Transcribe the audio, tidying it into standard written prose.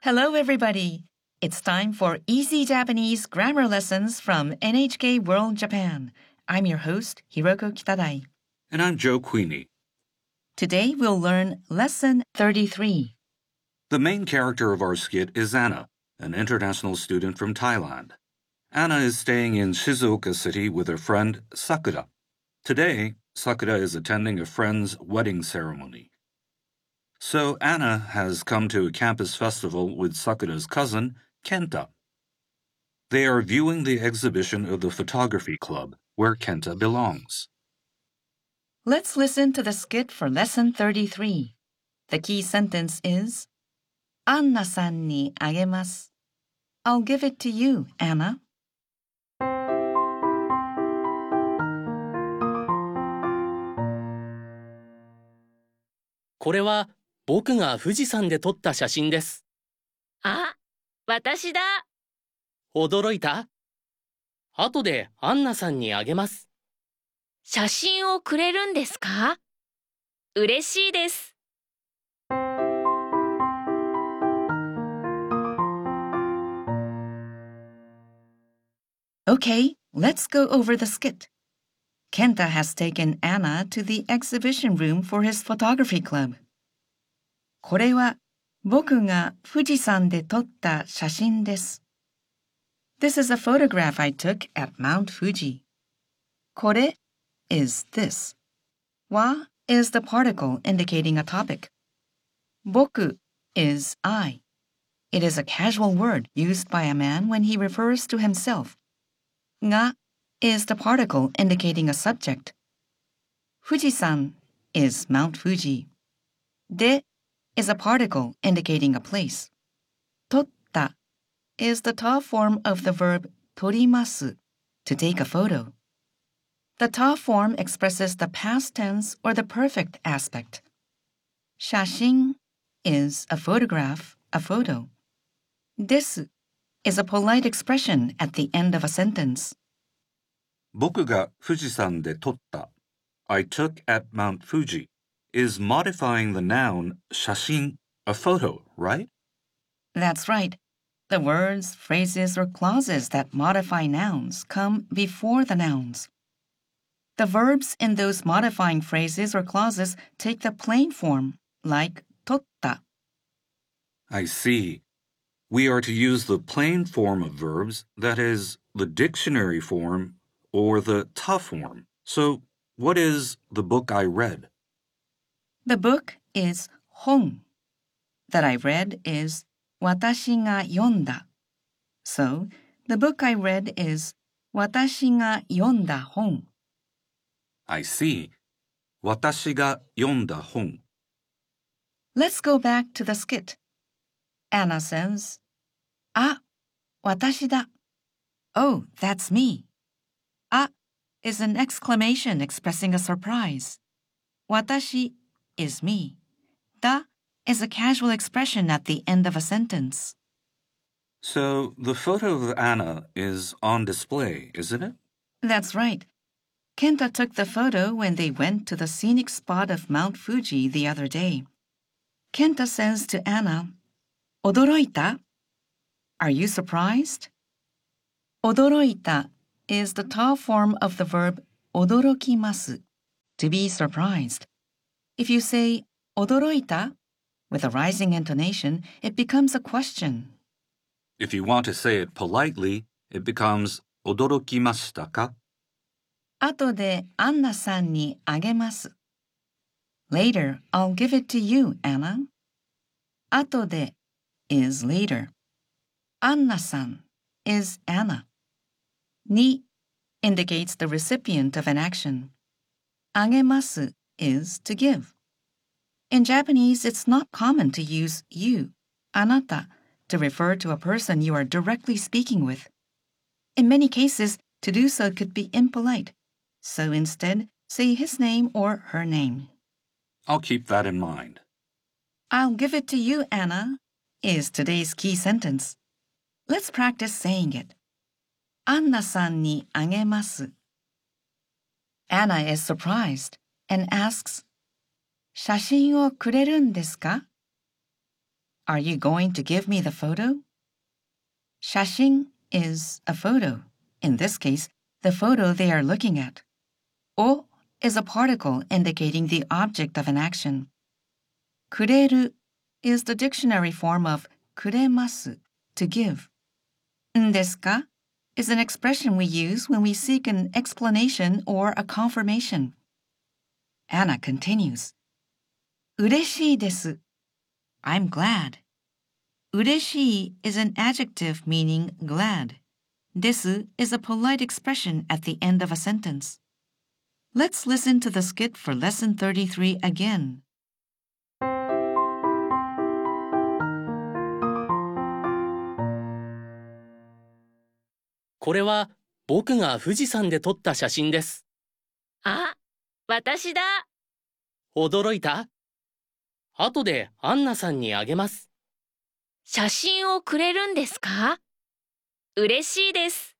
Hello, everybody. It's time for Easy Japanese Grammar Lessons from NHK World Japan. I'm your host, Hiroko Kitadai. And I'm Joe Queenie. Today we'll learn Lesson 33. The main character of our skit is Anna, an international student from Thailand. Anna is staying in Shizuoka City with her friend Sakura. Today, Sakura is attending a friend's wedding ceremony. So Anna has come to a campus festival with Sakura's cousin, Kenta. They are viewing the exhibition of the photography club, where Kenta belongs. Let's listen to the skit for Lesson 33. The key sentence is, Anna-san ni agemasu. I'll give it to you, Anna. これは僕が富士山で撮った写真です。 あ、私だ。 驚いた？後でアンナさんにあげます。 写真をくれるんですか？嬉しいです。 Okay, let's go over the skit. Kenta has taken Anna to the exhibition room for his photography club. これは僕が富士山で撮った写真です。This is a photograph I took at Mount Fuji. これ is this. は is the particle indicating a topic. 僕 is I. It is a casual word used by a man when he refers to himself. が is the particle indicating a subject. 富士山 is Mount Fuji. で is a particle indicating a place. 撮った is the ta form of the verb 撮ります to take a photo. The ta form expresses the past tense or the perfect aspect. 写真 is a photograph, a photo. です is a polite expression at the end of a sentence. 僕が富士山で撮った I took at Mount Fuji is modifying the noun 写真, a photo, right? That's right. The words, phrases, or clauses that modify nouns come before the nouns. The verbs in those modifying phrases or clauses take the plain form, like 撮った. I see. We are to use the plain form of verbs, that is, the dictionary form, or the ta form. So, what is the book I read? The book is 本. That I read is 私が読んだ. So, the book I read is 私が読んだ本. I see. 私が読んだ本. Let's go back to the skit. Anna says, あ、私だ. Oh, that's me. あ is an exclamation expressing a surprise. 私 is me. だ is a casual expression at the end of a sentence. So, the photo of Anna is on display, isn't it? That's right. Kenta took the photo when they went to the scenic spot of Mount Fuji the other day. Kenta says to Anna, 驚いた? Are you surprised? 驚いた is the ta form of the verb 驚きます, to be surprised. If you say 驚いた with a rising intonation, it becomes a question. If you want to say it politely, it becomes 驚きましたか? 後でアンナさんにあげます. Later, I'll give it to you, Anna. 後で is later. アンナさん is Anna. に indicates the recipient of an action. あげます is to give. In Japanese, it's not common to use you, あなた, to refer to a person you are directly speaking with. In many cases, to do so could be impolite. So instead, say his name or her name. I'll keep that in mind. I'll give it to you, Anna, is today's key sentence. Let's practice saying it. アンナさんにあげます. Anna is surprised and asks, 写真をくれるんですか? Are you going to give me the photo? 写真 is a photo. In this case, the photo they are looking at. を is a particle indicating the object of an action. くれる is the dictionary form of くれます to give. んですか is an expression we use when we seek an explanation or a confirmation. Anna continues. 嬉しいです. I'm glad. 嬉しい is an adjective meaning glad. です is a polite expression at the end of a sentence. Let's listen to the skit for lesson 33 again. これは僕が富士山で撮った写真です。 あ、私だ。 驚いた？後でアンナさんにあげます。 写真をくれるんですか？嬉しいです。